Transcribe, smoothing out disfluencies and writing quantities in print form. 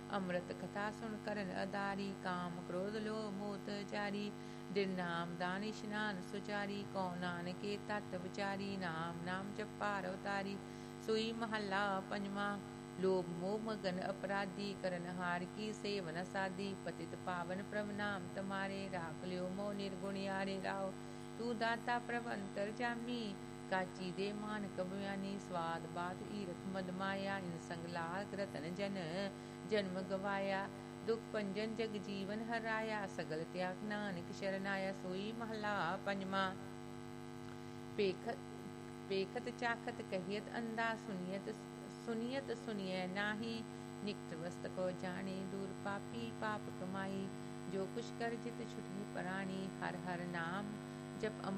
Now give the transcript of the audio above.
अमृत कथा सुन करन आधारी, काम क्रोध लोभ मोह चारी, दृढ़ नाम दान इशनान सुचारी, कौ नानक के तत् विचारी, नाम नाम जपा अवतारी। सोई महला पंजवा। लोभ मोह मगन अपराधी, करन हार की सेवन साधी, पतित पावन प्रभ नाम तुम्हारे, राख लियो मोह निर्गुण यारे। राव तू दाता प्रभ अंतर जामी, काची दे मान कबयानी, स्वाद बात ईरख मद माया, इन संग लाग रतन जन जन्म गवाया, दुख पंजन जग जीवन हराया, सगल त्याग नानक शरनाया। सोई महला पंजवा। पेखत चाखत कहियत अंधा, सुनियत सुनिय नाही, निकट वस्त को जाने, दूर पापी पाप कमाई, जो कुछ कर जित छुटहि परानी, हर हर नाम जप अमृत